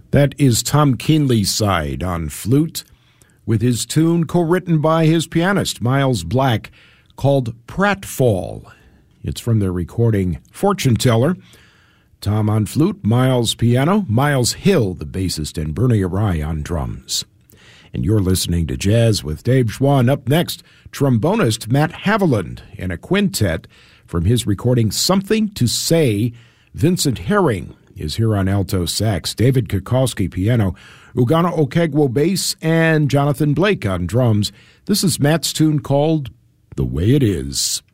That is Tom Keenley's side on flute, with his tune co-written by his pianist, Miles Black, called Pratfall. It's from their recording Fortune Teller. Tom on flute, Miles piano, Miles Hill, the bassist, and Bernie Arai on drums. And you're listening to Jazz with Dave Schwann. Up next, trombonist Matt Haviland in a quintet from his recording Something to Say. Vincent Herring is here on alto sax, David Kukowski piano, Ugana Okegwo bass, and Jonathan Blake on drums. This is Matt's tune called The Way It Is.